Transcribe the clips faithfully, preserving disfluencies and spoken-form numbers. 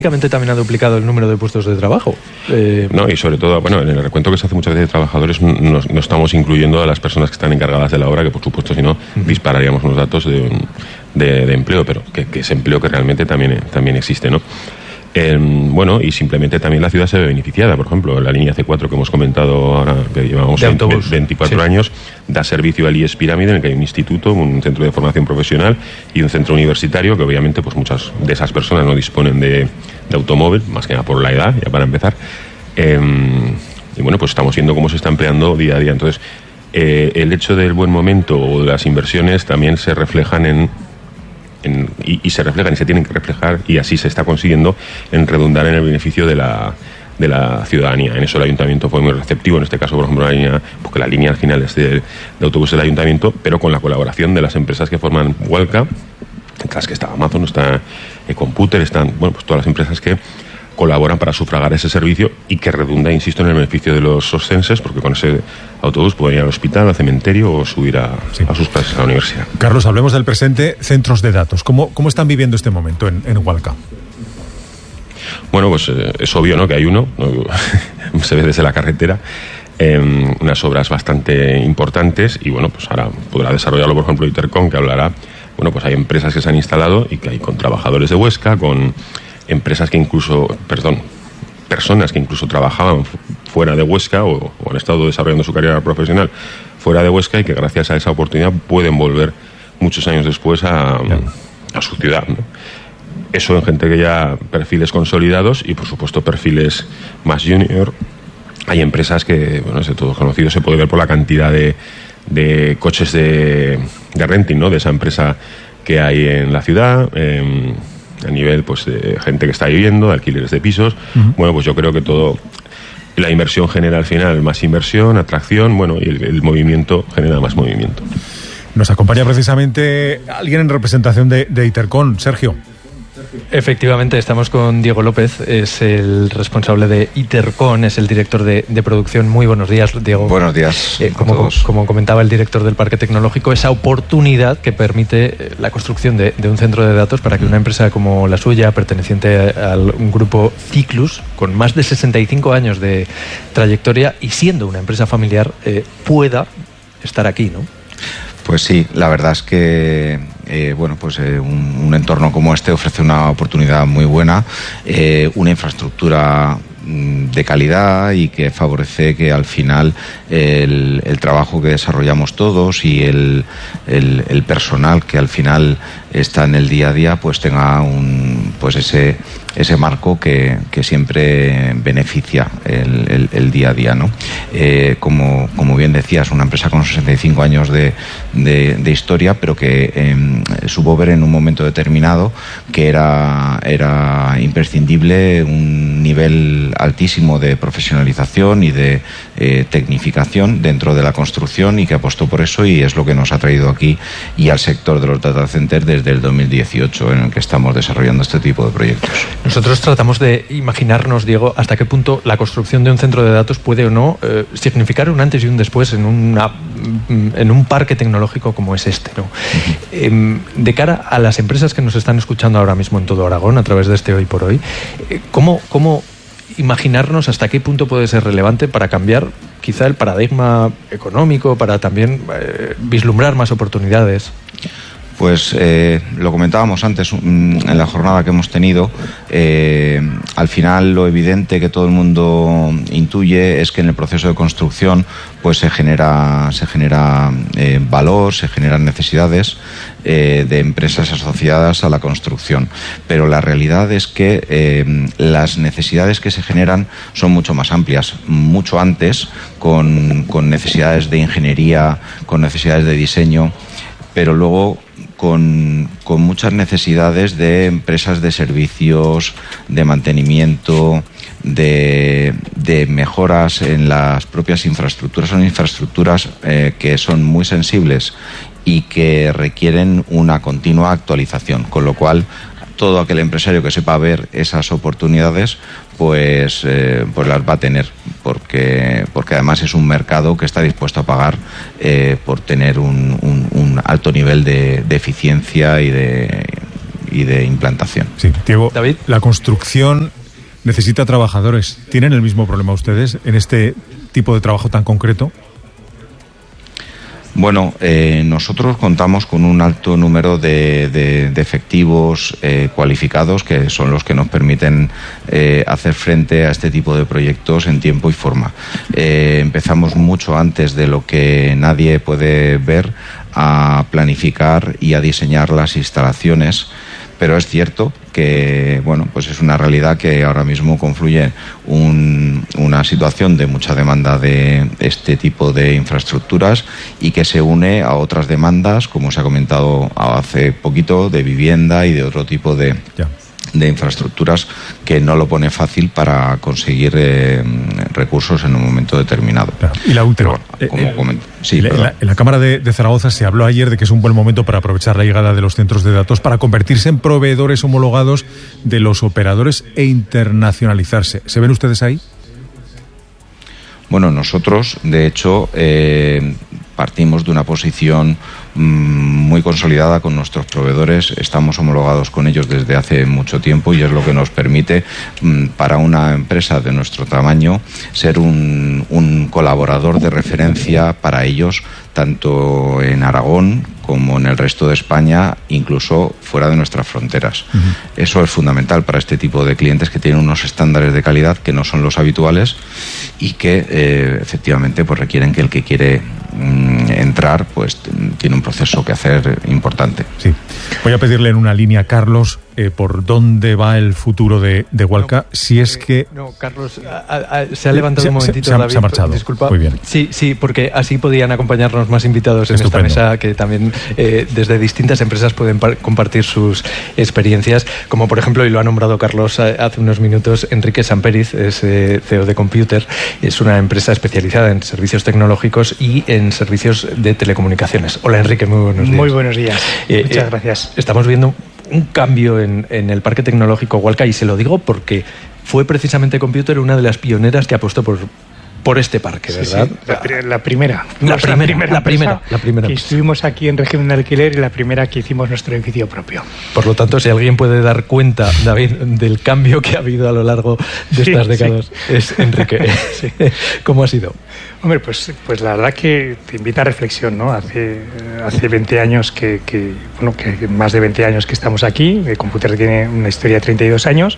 También ha duplicado el número de puestos de trabajo. Eh... No, y sobre todo, bueno, en el recuento que se hace muchas veces de trabajadores no, no estamos incluyendo a las personas que están encargadas de la obra, que por supuesto si no uh-huh. dispararíamos unos datos de, de, de empleo, pero que, que ese empleo que realmente también, también existe, ¿no? Eh, bueno, y simplemente también la ciudad se ve beneficiada. Por ejemplo, la línea C cuatro que hemos comentado ahora, que llevamos veinticuatro sí. años, da servicio al I E S Pirámide, en el que hay un instituto, un centro de formación profesional y un centro universitario, que obviamente pues muchas de esas personas no disponen de, de automóvil, más que nada por la edad, ya para empezar. Eh, y bueno, pues estamos viendo cómo se está empleando día a día. Entonces, eh, el hecho del buen momento o de las inversiones también se reflejan en En, y, y se reflejan y se tienen que reflejar, y así se está consiguiendo en redundar en el beneficio de la, de la ciudadanía. En eso el ayuntamiento fue muy receptivo, en este caso, por ejemplo, la línea, porque la línea al final es de, de autobús del ayuntamiento, pero con la colaboración de las empresas que forman Walca, entre las que está Amazon, está eh, Computer, están, bueno, pues todas las empresas que colaboran para sufragar ese servicio y que redunda, insisto, en el beneficio de los oscenses, porque con ese autobús pueden ir al hospital, al cementerio o subir a, sí. a sus clases a la universidad. Carlos, hablemos del presente, centros de datos. ¿Cómo, cómo están viviendo este momento en, en Walca? Bueno, pues eh, es obvio, ¿no?, que hay uno, ¿no? Se ve desde la carretera, eh, unas obras bastante importantes, y bueno, pues ahora podrá desarrollarlo, por ejemplo, Itercom, que hablará, bueno, pues hay empresas que se han instalado y que hay con trabajadores de Huesca, con empresas que incluso, perdón, personas que incluso trabajaban fuera de Huesca o, o han estado desarrollando su carrera profesional fuera de Huesca, y que gracias a esa oportunidad pueden volver muchos años después a, a su ciudad, ¿no? Eso en gente que ya perfiles consolidados y por supuesto perfiles más junior. Hay empresas que, bueno, es de todos conocidos, se puede ver por la cantidad de, de coches de, de renting, ¿no?, de esa empresa que hay en la ciudad, eh, a nivel pues de gente que está viviendo, de alquileres de pisos. Uh-huh. Bueno, pues yo creo que todo, la inversión genera al final más inversión, atracción, bueno, y el, el movimiento genera más movimiento. Nos acompaña precisamente alguien en representación de, de Itercom, Sergio. Efectivamente, estamos con Diego López, es el responsable de Itercom, es el director de, de producción. Muy buenos días, Diego. Buenos días eh, como, a todos. Como comentaba el director del Parque Tecnológico, esa oportunidad que permite la construcción de, de un centro de datos para que una empresa como la suya, perteneciente a un grupo Ciclus, con más de sesenta y cinco años de trayectoria y siendo una empresa familiar, eh, pueda estar aquí, ¿no? Pues sí, la verdad es que eh, bueno, pues eh, un, un entorno como este ofrece una oportunidad muy buena, eh, una infraestructura de calidad y que favorece que al final el, el trabajo que desarrollamos todos y el, el, el personal que al final está en el día a día pues tenga un pues ese ese marco que, que siempre beneficia el, el, el día a día, ¿no? Eh, como, como bien decías, una empresa con sesenta y cinco años de, de, de historia, pero que eh, supo ver en un momento determinado que era, era imprescindible un nivel altísimo de profesionalización y de eh, tecnificación dentro de la construcción, y que apostó por eso, y es lo que nos ha traído aquí y al sector de los data centers desde el dos mil dieciocho, en el que estamos desarrollando este tipo de proyectos. Nosotros tratamos de imaginarnos, Diego, hasta qué punto la construcción de un centro de datos puede o no eh, significar un antes y un después en, una, en un parque tecnológico como es este, ¿no? Uh-huh. Eh, de cara a las empresas que nos están escuchando ahora mismo en todo Aragón, a través de este Hoy por Hoy, eh, ¿cómo, cómo imaginarnos hasta qué punto puede ser relevante para cambiar quizá el paradigma económico, para también eh, vislumbrar más oportunidades? Pues eh, lo comentábamos antes en la jornada que hemos tenido, eh, al final lo evidente que todo el mundo intuye es que en el proceso de construcción pues se genera, se genera eh, valor, se generan necesidades eh, de empresas asociadas a la construcción, pero la realidad es que eh, las necesidades que se generan son mucho más amplias, mucho antes, con, con necesidades de ingeniería, con necesidades de diseño, pero luego Con, con muchas necesidades de empresas de servicios, de mantenimiento, de, de mejoras en las propias infraestructuras. Son infraestructuras eh, que son muy sensibles y que requieren una continua actualización, con lo cual todo aquel empresario que sepa ver esas oportunidades pues, eh, pues las va a tener, porque, porque además es un mercado que está dispuesto a pagar eh, por tener un, un, un alto nivel de, de eficiencia y de, y de implantación. Sí, Diego, David. La construcción necesita trabajadores. ¿Tienen el mismo problema ustedes en este tipo de trabajo tan concreto? Bueno, eh, nosotros contamos con un alto número de, de, de efectivos eh, cualificados, que son los que nos permiten eh, hacer frente a este tipo de proyectos en tiempo y forma. Eh, empezamos mucho antes de lo que nadie puede ver a planificar y a diseñar las instalaciones, pero es cierto que, bueno, pues es una realidad que ahora mismo confluye un, una situación de mucha demanda de este tipo de infraestructuras y que se une a otras demandas, como se ha comentado hace poquito, de vivienda y de otro tipo de... Ya. de infraestructuras que no lo pone fácil para conseguir eh, recursos en un momento determinado. Claro. Y la última. Pero, bueno, como comento, sí, en, la, en la Cámara de, de Zaragoza se habló ayer de que es un buen momento para aprovechar la llegada de los centros de datos para convertirse en proveedores homologados de los operadores e internacionalizarse. ¿Se ven ustedes ahí? Bueno, nosotros, de hecho, eh, partimos de una posición muy consolidada con nuestros proveedores, estamos homologados con ellos desde hace mucho tiempo y es lo que nos permite, para una empresa de nuestro tamaño, ser un, un colaborador de referencia para ellos, tanto en Aragón como en el resto de España, incluso fuera de nuestras fronteras. Uh-huh. Eso es fundamental para este tipo de clientes que tienen unos estándares de calidad que no son los habituales y que eh, efectivamente pues requieren que el que quiere mm, entrar pues tiene un proceso que hacer importante. Sí. Voy a pedirle en una línea, Carlos, eh, por dónde va el futuro de, de Walca, no, si es eh, que... No, Carlos, a, a, se ha levantado se, un momentito, se, se, David. Se ha marchado. Disculpa. Muy bien. Sí, sí, porque así podían acompañarnos más invitados en Estupendo. Esta mesa que también eh, desde distintas empresas pueden par- compartir sus experiencias, como por ejemplo, y lo ha nombrado Carlos hace unos minutos, Enrique Samperiz, es eh, C E O de Computer, es una empresa especializada en servicios tecnológicos y en servicios de telecomunicaciones. Hola Enrique, muy buenos días. Muy buenos días, eh, muchas eh, gracias. Estamos viendo un cambio en, en el parque tecnológico Walca y se lo digo porque fue precisamente Computer una de las pioneras que apostó por por este parque, ¿verdad? Sí, sí. La, la primera. La primera, la primera, la primera, la primera. Que estuvimos aquí en régimen de alquiler y la primera que hicimos nuestro edificio propio. Por lo tanto, si alguien puede dar cuenta, David, del cambio que ha habido a lo largo de estas sí, décadas, sí. es Enrique. Sí. ¿Cómo ha sido? Hombre, pues, pues la verdad que te invita a reflexión, ¿no? Hace, hace veinte años que, que, bueno, que más de veinte años que estamos aquí, el Computer tiene una historia de treinta y dos años,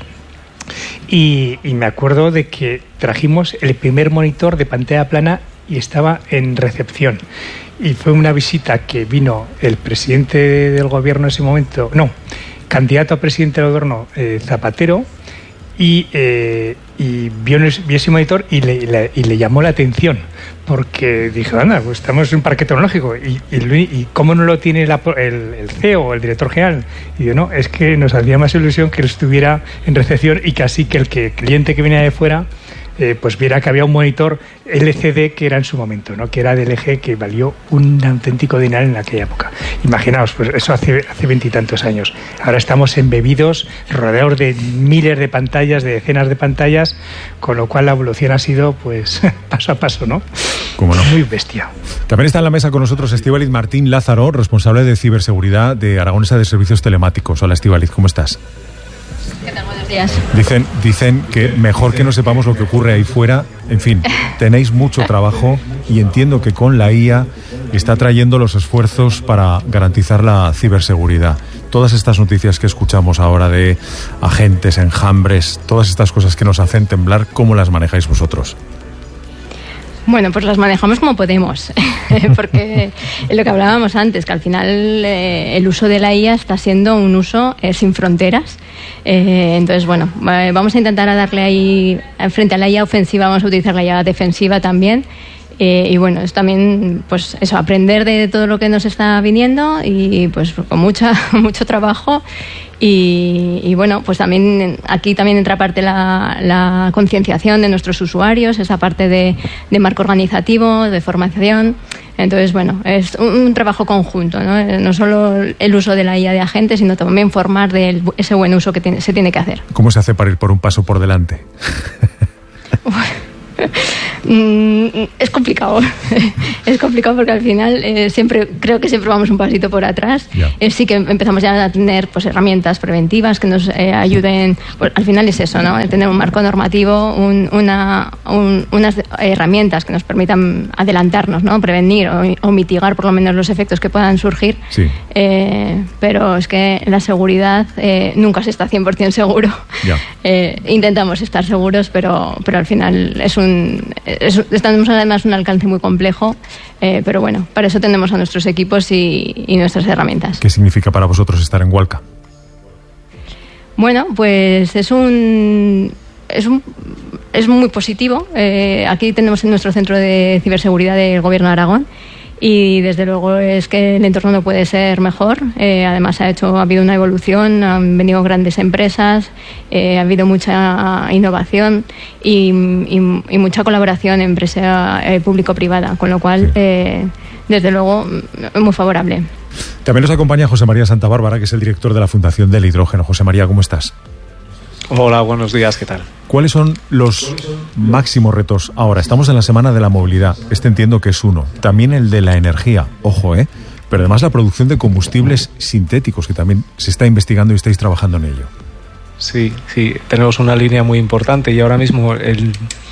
y, y me acuerdo de que trajimos el primer monitor de pantalla plana y estaba en recepción. Y fue una visita que vino el presidente del gobierno en ese momento, no, candidato a presidente del gobierno, eh, Zapatero, y, eh, y vio, vio ese monitor y le, le, y le llamó la atención, porque dijo, anda, pues estamos en un parque tecnológico y, y, y ¿cómo no lo tiene la, el, el C E O o el director general? Y yo, no, es que nos hacía más ilusión que él estuviera en recepción y casi que el que, cliente que venía de fuera eh, pues viera que había un monitor L C D que era en su momento, ¿no? Que era de L G, que valió un auténtico dinero en aquella época. Imaginaos, pues eso hace hace veintitantos años. Ahora estamos embebidos, rodeados de miles de pantallas, de decenas de pantallas, con lo cual la evolución ha sido pues paso a paso, ¿no? ¿Cómo no? Muy bestia. También está en la mesa con nosotros Estíbaliz Martín Lázaro, responsable de ciberseguridad de Aragonesa de Servicios Telemáticos. Hola Estíbaliz, ¿cómo estás? ¿Qué tal? Buenos días. Dicen, dicen que mejor que no sepamos lo que ocurre ahí fuera. En fin, tenéis mucho trabajo y entiendo que con la I A está trayendo los esfuerzos para garantizar la ciberseguridad. Todas estas noticias que escuchamos ahora de agentes, enjambres, todas estas cosas que nos hacen temblar, ¿cómo las manejáis vosotros? Bueno, pues las manejamos como podemos, porque es lo que hablábamos antes, que al final eh, el uso de la I A está siendo un uso eh, sin fronteras. Eh, entonces, bueno, eh, vamos a intentar a darle ahí, frente a la I A ofensiva, vamos a utilizar la I A defensiva también. Eh, y bueno, es también, pues eso, aprender de todo lo que nos está viniendo y pues con mucha, mucho trabajo. Y, y bueno, pues también aquí también entra parte la, la concienciación de nuestros usuarios, esa parte de, de marco organizativo, de formación. Entonces, bueno, es un, un trabajo conjunto, ¿no? No solo el uso de la I A de agentes, sino también formar de ese buen uso que tiene, se tiene que hacer. ¿Cómo se hace para ir por un paso por delante? Mm, es complicado. Es complicado porque al final eh, siempre creo que siempre vamos un pasito por atrás. Eh, sí que empezamos ya a tener pues herramientas preventivas que nos eh, ayuden. Pues, al final es eso, ¿no? Tener un marco normativo, un, una, un, unas herramientas que nos permitan adelantarnos, ¿no? Prevenir o, o mitigar por lo menos los efectos que puedan surgir. Sí. Eh, pero es que la seguridad eh, nunca se está cien por ciento seguro. Eh, intentamos estar seguros, pero, pero al final es un es, tenemos además un alcance muy complejo, eh, pero bueno, para eso tenemos a nuestros equipos y, y nuestras herramientas. ¿Qué significa para vosotros estar en Walca? Bueno, pues es un es un es muy positivo. Eh, aquí tenemos en nuestro centro de ciberseguridad del Gobierno de Aragón. Y desde luego es que el entorno no puede ser mejor. Eh, además ha hecho, ha habido una evolución, han venido grandes empresas, eh, ha habido mucha innovación y, y, y mucha colaboración empresa eh, público-privada, con lo cual, eh, desde luego, muy favorable. También nos acompaña José María Santabárbara, que es el director de la Fundación del Hidrógeno. José María, ¿cómo estás? Hola, buenos días, ¿qué tal? ¿Cuáles son los máximos retos ahora? Estamos en la Semana de la Movilidad, este entiendo que es uno. También el de la energía, ojo, ¿eh? Pero además la producción de combustibles sintéticos, que también se está investigando y estáis trabajando en ello. Sí, sí, tenemos una línea muy importante y ahora mismo el,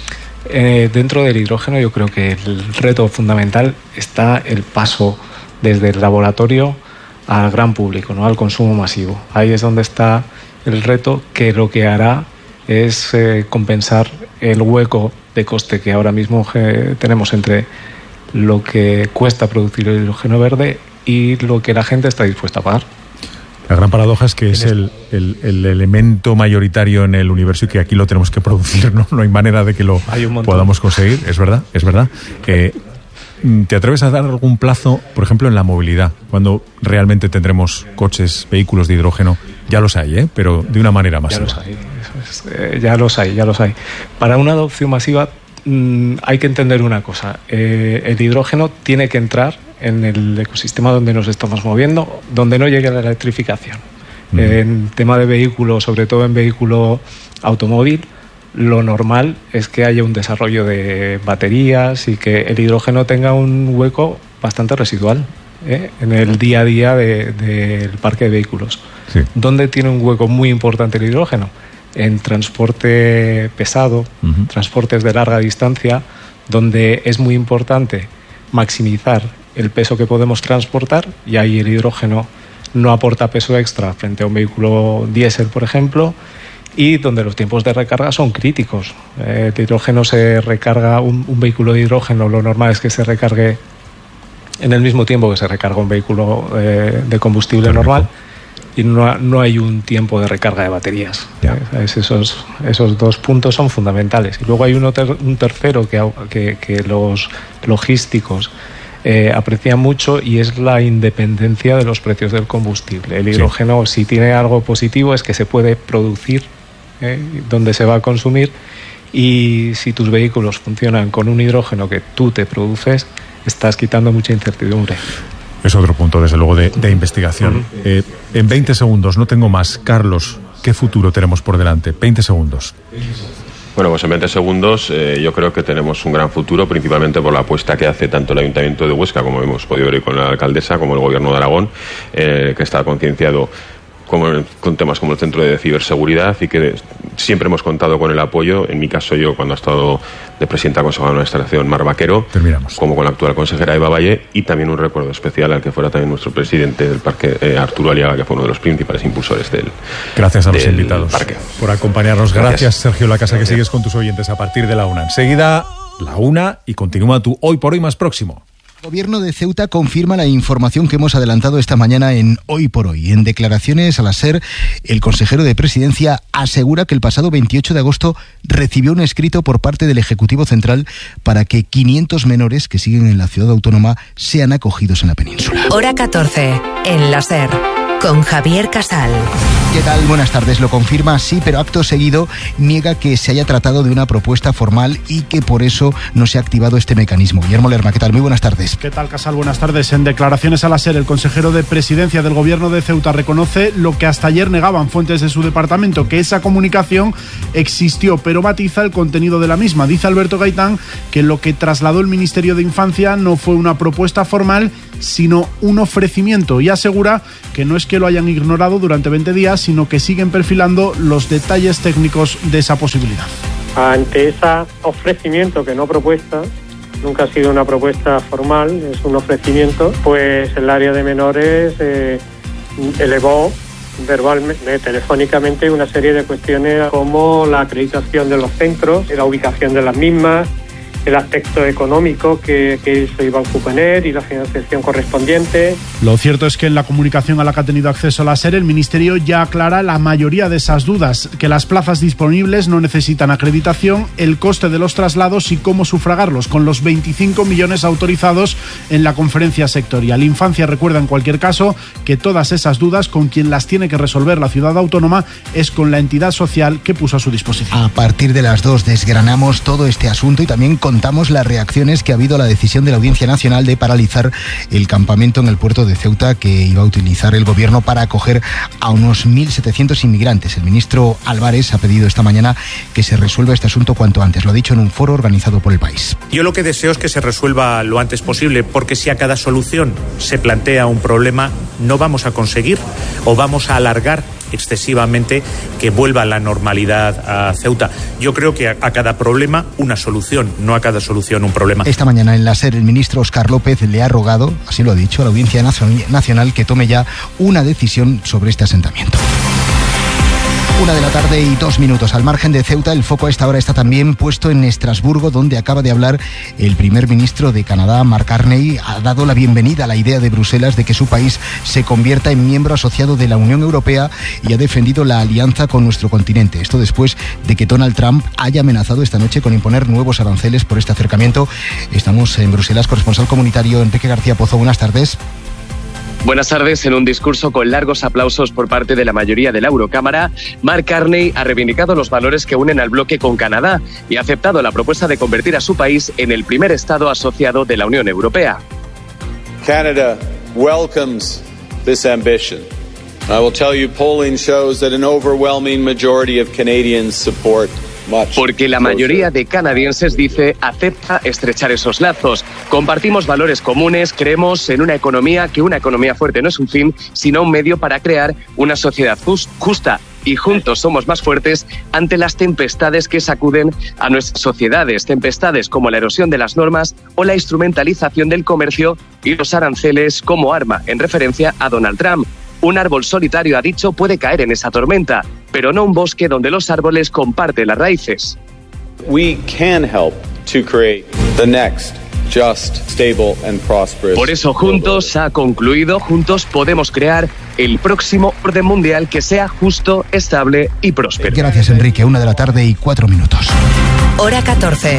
eh, dentro del hidrógeno yo creo que el reto fundamental está el paso desde el laboratorio al gran público, ¿no? Al consumo masivo. Ahí es donde está el reto, que lo que hará es eh, compensar el hueco de coste que ahora mismo eh, tenemos entre lo que cuesta producir el hidrógeno verde y lo que la gente está dispuesta a pagar. La gran paradoja es que es el, el, el elemento mayoritario en el universo y que aquí lo tenemos que producir, ¿no? No hay manera de que lo podamos conseguir, es verdad, es verdad. Eh, ¿Te atreves a dar algún plazo, por ejemplo, en la movilidad? Cuando realmente tendremos coches, vehículos de hidrógeno. Ya los hay, ¿eh? Pero de una manera masiva. Ya los hay, eso es, eh, ya los hay, ya los hay. Para una adopción masiva mmm, hay que entender una cosa. Eh, el hidrógeno tiene que entrar en el ecosistema donde nos estamos moviendo, donde no llegue la electrificación. Mm. En tema de vehículos, sobre todo en vehículo automóvil, lo normal es que haya un desarrollo de baterías y que el hidrógeno tenga un hueco bastante residual ¿eh? en el día a día de, del parque de vehículos. Sí. ¿Dónde tiene un hueco muy importante el hidrógeno? En transporte pesado, uh-huh. transportes de larga distancia, donde es muy importante maximizar el peso que podemos transportar, y ahí el hidrógeno no aporta peso extra frente a un vehículo diésel, por ejemplo, y donde los tiempos de recarga son críticos. Eh, el hidrógeno se recarga, un, un vehículo de hidrógeno, lo normal es que se recargue en el mismo tiempo que se recarga un vehículo eh, de combustible Perfecto. normal, y no, no hay un tiempo de recarga de baterías. Eh, esos, esos dos puntos son fundamentales. Y luego hay uno ter, un tercero que, que, que los logísticos eh, aprecian mucho, y es la independencia de los precios del combustible. El hidrógeno, sí. si tiene algo positivo, es que se puede producir eh, donde se va a consumir, y si tus vehículos funcionan con un hidrógeno que tú te produces, estás quitando mucha incertidumbre. Es otro punto, desde luego, de, de investigación. Uh-huh. Eh, en veinte segundos, no tengo más. Carlos, ¿qué futuro tenemos por delante? veinte segundos. Bueno, pues en veinte segundos eh, yo creo que tenemos un gran futuro, principalmente por la apuesta que hace tanto el Ayuntamiento de Huesca, como hemos podido ver con la alcaldesa, como el Gobierno de Aragón, eh, que está concienciado como con temas como el Centro de Ciberseguridad, y que siempre hemos contado con el apoyo, en mi caso yo cuando he estado de presidenta del Consejo de Administración, Mar Vaquero, Terminamos. como con la actual consejera Eva Valle, y también un recuerdo especial al que fuera también nuestro presidente del parque, eh, Arturo Aliaga, que fue uno de los principales impulsores del Gracias a los invitados parque. por acompañarnos. Gracias, Gracias Sergio Lacasa, que sigues con tus oyentes a partir de la una. Enseguida, la una, y continúa tu Hoy por Hoy más próximo. El Gobierno de Ceuta confirma la información que hemos adelantado esta mañana en Hoy por Hoy. En declaraciones a la SER, el consejero de Presidencia asegura que el pasado veintiocho de agosto recibió un escrito por parte del Ejecutivo Central para que quinientos menores que siguen en la ciudad autónoma sean acogidos en la península. Hora catorce, en la SER. con Javier Casal. ¿Qué tal? Buenas tardes. Lo confirma, sí, pero acto seguido niega que se haya tratado de una propuesta formal y que por eso no se ha activado este mecanismo. Guillermo Lerma, ¿qué tal? Muy buenas tardes. ¿Qué tal, Casal? Buenas tardes. En declaraciones a la SER, el consejero de Presidencia del Gobierno de Ceuta reconoce lo que hasta ayer negaban fuentes de su departamento, que esa comunicación existió, pero matiza el contenido de la misma. Dice Alberto Gaitán que lo que trasladó el Ministerio de Infancia no fue una propuesta formal, sino un ofrecimiento, y asegura que no es que lo hayan ignorado durante veinte días, sino que siguen perfilando los detalles técnicos de esa posibilidad. Ante ese ofrecimiento, que no propuesta, nunca ha sido una propuesta formal, es un ofrecimiento, pues el área de menores eh, elevó verbalmente, telefónicamente, una serie de cuestiones como la acreditación de los centros, la ubicación de las mismas, el aspecto económico que, que se iba a suponer y la financiación correspondiente. Lo cierto es que en la comunicación a la que ha tenido acceso la SER, el Ministerio ya aclara la mayoría de esas dudas, que las plazas disponibles no necesitan acreditación, el coste de los traslados y cómo sufragarlos, con los veinticinco millones autorizados en la conferencia sectorial. Infancia recuerda en cualquier caso que todas esas dudas, con quien las tiene que resolver la ciudad autónoma, es con la entidad social que puso a su disposición. A partir de las dos desgranamos todo este asunto y también con contamos las reacciones que ha habido a la decisión de la Audiencia Nacional de paralizar el campamento en el puerto de Ceuta que iba a utilizar el gobierno para acoger a unos mil setecientos inmigrantes. El ministro Álvarez ha pedido esta mañana que se resuelva este asunto cuanto antes. Lo ha dicho en un foro organizado por El País. Yo lo que deseo es que se resuelva lo antes posible, porque si a cada solución se plantea un problema, no vamos a conseguir o vamos a alargar excesivamente que vuelva a la normalidad a Ceuta. Yo creo que a, a cada problema una solución, no a cada solución un problema. Esta mañana en la SER el ministro Óscar López le ha rogado, así lo ha dicho, a la Audiencia Nacional que tome ya una decisión sobre este asentamiento. Una de la tarde y dos minutos. Al margen de Ceuta, el foco a esta hora está también puesto en Estrasburgo, donde acaba de hablar el primer ministro de Canadá, Mark Carney. Ha dado la bienvenida a la idea de Bruselas de que su país se convierta en miembro asociado de la Unión Europea y ha defendido la alianza con nuestro continente. Esto después de que Donald Trump haya amenazado esta noche con imponer nuevos aranceles por este acercamiento. Estamos en Bruselas. Corresponsal comunitario Enrique García Pozo, buenas tardes. Buenas tardes. En un discurso con largos aplausos por parte de la mayoría de la Eurocámara, Mark Carney ha reivindicado los valores que unen al bloque con Canadá y ha aceptado la propuesta de convertir a su país en el primer Estado asociado de la Unión Europea. Canada welcomes this ambition. I will tell you, polling shows that an overwhelming majority of Canadians support. Porque la mayoría de canadienses, dice, acepta estrechar esos lazos. Compartimos valores comunes, creemos en una economía, que una economía fuerte no es un fin, sino un medio para crear una sociedad just, justa. Y juntos somos más fuertes ante las tempestades que sacuden a nuestras sociedades. Tempestades como la erosión de las normas o la instrumentalización del comercio y los aranceles como arma, en referencia a Donald Trump. Un árbol solitario, ha dicho, puede caer en esa tormenta, pero no un bosque donde los árboles comparten las raíces. We can help to create the next just, stable and prosperous. Por eso juntos, ha concluido, juntos podemos crear el próximo orden mundial que sea justo, estable y próspero. Gracias, Enrique. Una de la tarde y cuatro minutos. Hora catorce.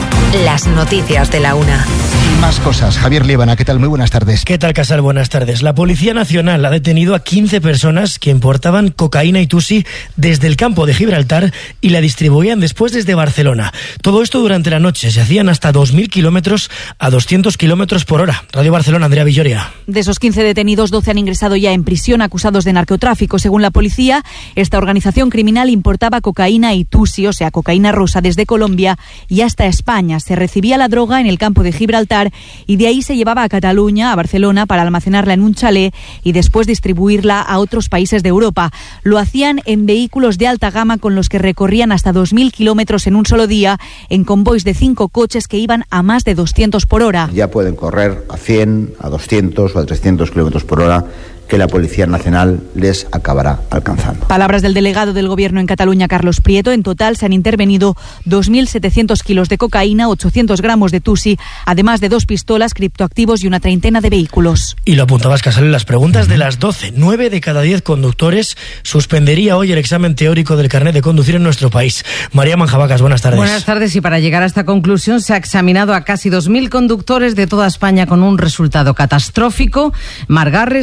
Las noticias de la una. Y más cosas. Javier Líbana, ¿qué tal? Muy buenas tardes. ¿Qué tal, Casal? Buenas tardes. La Policía Nacional ha detenido a quince personas que importaban cocaína y tusi desde el campo de Gibraltar y la distribuían después desde Barcelona. Todo esto durante la noche. Se hacían hasta dos mil kilómetros a doscientos kilómetros por hora. Radio Barcelona, Andrea Villoria. De esos quince detenidos, doce han ingresado ya en prisión acusados de narcotráfico. Según la policía, esta organización criminal importaba cocaína y tusi, o sea, cocaína rosa, desde Colombia y hasta España. Se recibía la droga en el campo de Gibraltar y de ahí se llevaba a Cataluña, a Barcelona, para almacenarla en un chalet y después distribuirla a otros países de Europa. Lo hacían en vehículos de alta gama con los que recorrían hasta dos mil kilómetros en un solo día, en convoys de cinco coches que iban a más de doscientos por hora. Ya pueden correr a cien, a doscientos o a trescientos kilómetros por hora, que la Policía Nacional les acabará alcanzando. Palabras del delegado del Gobierno en Cataluña, Carlos Prieto. En total se han intervenido dos mil setecientos kilos de cocaína, ochocientos gramos de tusi, además de dos pistolas, criptoactivos y una treintena de vehículos. Y lo apuntabas, Casal, en las preguntas de las doce. Nueve de cada diez conductores suspendería hoy el examen teórico del carnet de conducir en nuestro país. María Manjabacas, buenas tardes. Buenas tardes. Y para llegar a esta conclusión se ha examinado a casi dos mil conductores de toda España con un resultado catastrófico. Mar Garres, la directora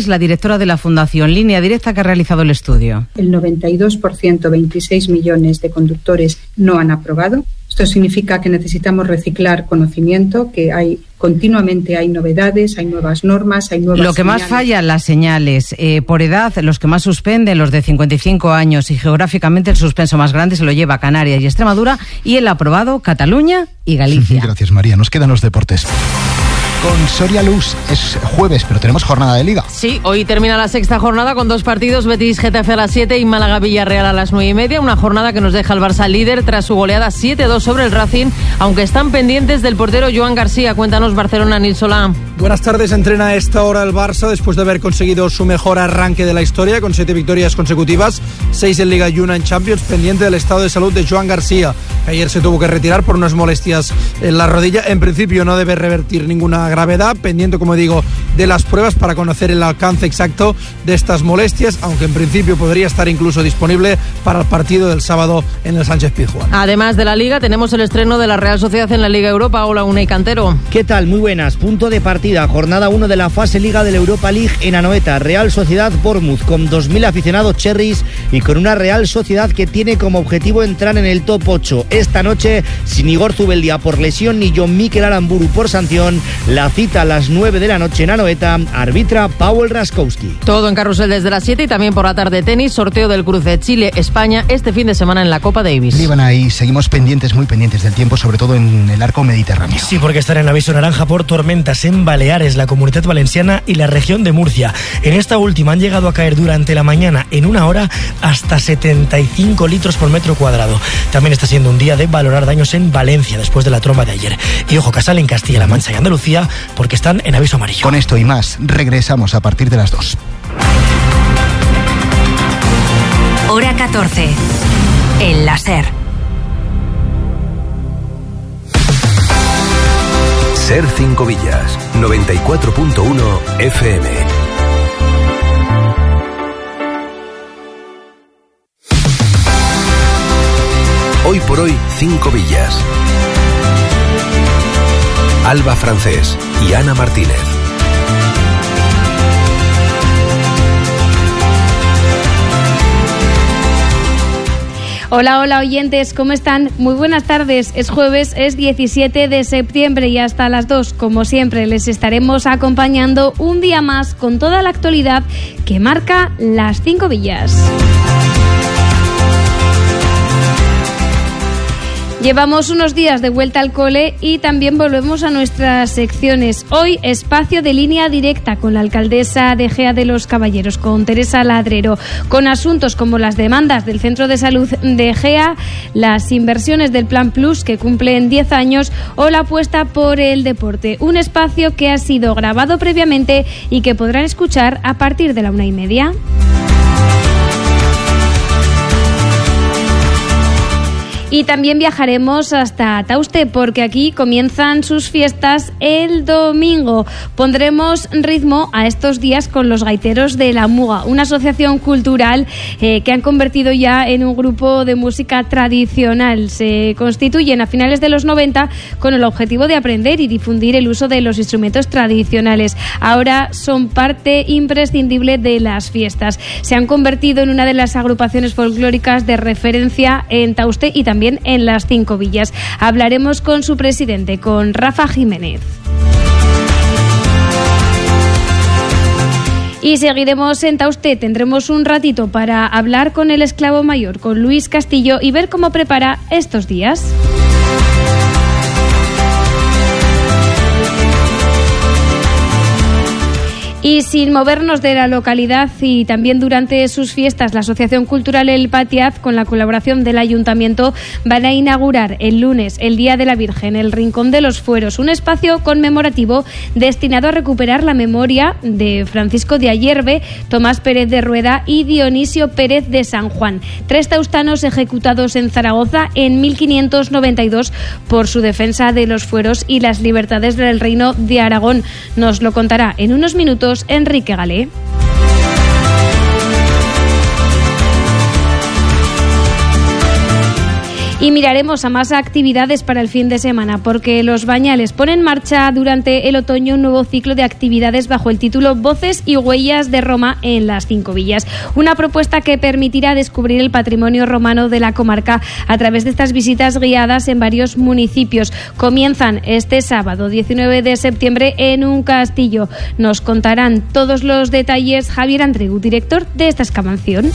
directora de la Fundación Línea Directa, que ha realizado el estudio. El noventa y dos por ciento, veintiséis millones de conductores no han aprobado. Esto significa que necesitamos reciclar conocimiento, que hay continuamente hay novedades, hay nuevas normas, hay nuevas Lo que señales. más falla, las señales. Eh, por edad, los que más suspenden, los de cincuenta y cinco años, y geográficamente el suspenso más grande se lo lleva Canarias y Extremadura, y el aprobado Cataluña y Galicia. Gracias, María. Nos quedan los deportes. Con Soria Luz es jueves, pero tenemos jornada de Liga. Sí, hoy termina la sexta jornada con dos partidos, Betis Getafe a las siete y Málaga Villarreal a las nueve y media. Una jornada que nos deja el Barça líder tras su goleada siete dos sobre el Racing, aunque están pendientes del portero Joan García. Cuéntanos, Barcelona, Nil Solá. Buenas tardes. Entrena a esta hora el Barça después de haber conseguido su mejor arranque de la historia, con siete victorias consecutivas, seis en Liga y una en Champions, pendiente del estado de salud de Joan García, que ayer se tuvo que retirar por unas molestias en la rodilla. En principio no debe revertir ninguna gravedad, pendiente, como digo, de las pruebas para conocer el alcance exacto de estas molestias, aunque en principio podría estar incluso disponible para el partido del sábado en el Sánchez Pizjuán. Además de la Liga, tenemos el estreno de la Real Sociedad en la Liga Europa. Hola, Unai Cantero. ¿Qué tal? Muy buenas. Punto de partida, jornada uno de la fase Liga de la Europa League en Anoeta. Real Sociedad Bournemouth, con dos mil aficionados cherries y con una Real Sociedad que tiene como objetivo entrar en el top ocho. Esta noche, sin Igor Zubeldia por lesión ni John Mikel Aramburu por sanción, la cita a las nueve de la noche en Anoeta, arbitra Paweł Raskowski. Todo en carrusel desde las siete y también por la tarde tenis, sorteo del cruce Chile-España este fin de semana en la Copa Davis. Líbana, y seguimos pendientes, muy pendientes del tiempo, sobre todo en el arco mediterráneo. Sí, porque están en aviso naranja por tormentas en Baleares, la Comunidad Valenciana y la región de Murcia. En esta última han llegado a caer durante la mañana, en una hora, hasta setenta y cinco litros por metro cuadrado. También está siendo un día de valorar daños en Valencia después de la tromba de ayer. Y ojo, Casal en Castilla-La Mancha y Andalucía, porque están en aviso amarillo. Con esto y más, regresamos a partir de las dos. Hora catorce. El láser. Ser Cinco Villas, noventa y cuatro punto uno F M. Hoy por hoy, Cinco Villas. Alba Francés y Ana Martínez. Hola, hola oyentes, ¿cómo están? Muy buenas tardes. Es jueves, es diecisiete de septiembre y hasta las dos, como siempre, les estaremos acompañando un día más con toda la actualidad que marca las Cinco Villas. Llevamos unos días de vuelta al cole y también volvemos a nuestras secciones. Hoy, espacio de línea directa con la alcaldesa de Gea de los Caballeros, con Teresa Ladrero, con asuntos como las demandas del Centro de Salud de Gea, las inversiones del Plan Plus que cumplen diez años o la apuesta por el deporte. Un espacio que ha sido grabado previamente y que podrán escuchar a partir de la una y media. Y también viajaremos hasta Tauste, porque aquí comienzan sus fiestas el domingo. Pondremos ritmo a estos días con los gaiteros de La Muga, una asociación cultural eh, que han convertido ya en un grupo de música tradicional. Se constituyen a finales de los noventa con el objetivo de aprender y difundir el uso de los instrumentos tradicionales. Ahora son parte imprescindible de las fiestas. Se han convertido en una de las agrupaciones folclóricas de referencia en Tauste y también en las Cinco Villas. Hablaremos con su presidente, con Rafa Jiménez. Y seguiremos en Tauste. Tendremos un ratito para hablar con el esclavo mayor, con Luis Castillo, y ver cómo prepara estos días. Y sin movernos de la localidad, y también durante sus fiestas, la Asociación Cultural El Patiaz, con la colaboración del Ayuntamiento, van a inaugurar el lunes, el Día de la Virgen, el Rincón de los Fueros, un espacio conmemorativo destinado a recuperar la memoria de Francisco de Ayerbe, Tomás Pérez de Rueda y Dionisio Pérez de San Juan, tres taustanos ejecutados en Zaragoza en mil quinientos noventa y dos por su defensa de los fueros y las libertades del Reino de Aragón. Nos lo contará en unos minutos Enrique Galé. Y miraremos a más actividades para el fin de semana, porque Los Bañales pone en marcha durante el otoño un nuevo ciclo de actividades bajo el título Voces y Huellas de Roma en las Cinco Villas. Una propuesta que permitirá descubrir el patrimonio romano de la comarca a través de estas visitas guiadas en varios municipios. Comienzan este sábado diecinueve de septiembre en un castillo. Nos contarán todos los detalles Javier Andreu, director de esta excavación.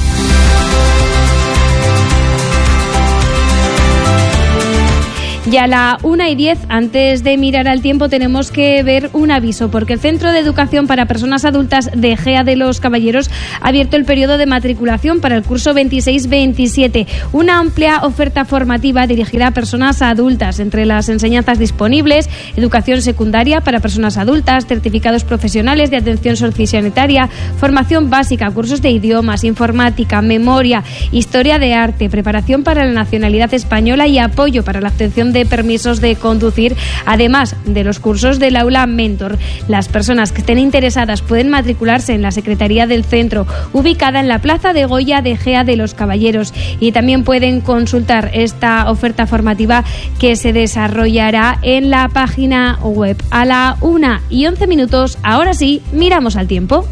Y a la una y diez, antes de mirar al tiempo, tenemos que ver un aviso, porque el Centro de Educación para Personas Adultas de Egea de los Caballeros ha abierto el periodo de matriculación para el curso veintiséis veintisiete. Una amplia oferta formativa dirigida a personas adultas, entre las enseñanzas disponibles: educación secundaria para personas adultas, certificados profesionales de atención sociosanitaria, formación básica, cursos de idiomas, informática, memoria, historia de arte, preparación para la nacionalidad española y apoyo para la obtención de de permisos de conducir, además de los cursos del aula Mentor. Las personas que estén interesadas pueden matricularse en la Secretaría del Centro, ubicada en la Plaza de Goya de Egea de los Caballeros, y también pueden consultar esta oferta formativa que se desarrollará en la página web. A la una y once minutos, ahora sí, miramos al tiempo.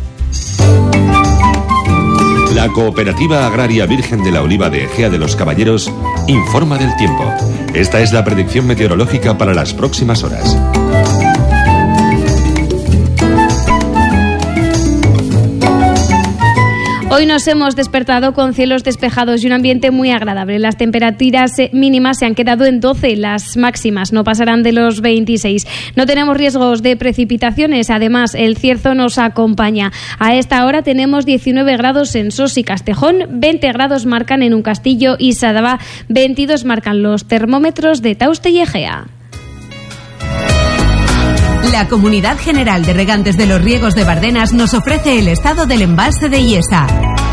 La Cooperativa Agraria Virgen de la Oliva de Egea de los Caballeros informa del tiempo. Esta es la predicción meteorológica para las próximas horas. Hoy nos hemos despertado con cielos despejados y un ambiente muy agradable. Las temperaturas mínimas se han quedado en doce, las máximas no pasarán de los veintiséis. No tenemos riesgos de precipitaciones, además el cierzo nos acompaña. A esta hora tenemos diecinueve grados en Sos y Castejón, veinte grados marcan en Uncastillo y Sadaba, veintidós marcan los termómetros de Tauste y Egea. La Comunidad General de Regantes de los Riegos de Bardenas nos ofrece el estado del embalse de Iesa.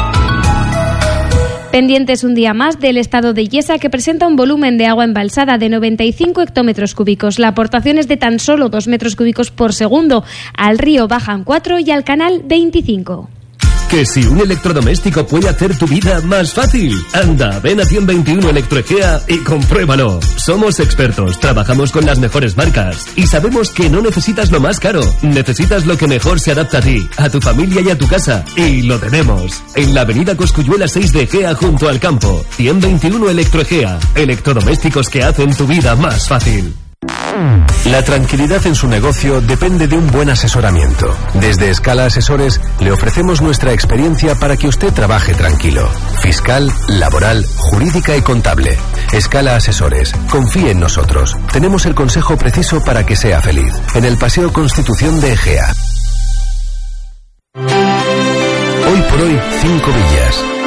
Pendientes un día más del estado de Iesa, que presenta un volumen de agua embalsada de noventa y cinco hectómetros cúbicos. La aportación es de tan solo dos metros cúbicos por segundo. Al río bajan cuatro y al canal veinticinco. Que si un electrodoméstico puede hacer tu vida más fácil. Anda, ven a Cien veintiuno Electroegea y compruébalo. Somos expertos, trabajamos con las mejores marcas y sabemos que no necesitas lo más caro. Necesitas lo que mejor se adapta a ti, a tu familia y a tu casa. Y lo tenemos. En la avenida Cosculluela seis de Egea, junto al campo. Cien veintiuno Electroegea. Electrodomésticos que hacen tu vida más fácil. La tranquilidad en su negocio depende de un buen asesoramiento. Desde Escala Asesores le ofrecemos nuestra experiencia para que usted trabaje tranquilo. Fiscal, laboral, jurídica y contable. Escala Asesores. Confíe en nosotros. Tenemos el consejo preciso para que sea feliz. En el Paseo Constitución de Egea. Hoy por hoy, Cinco Villas.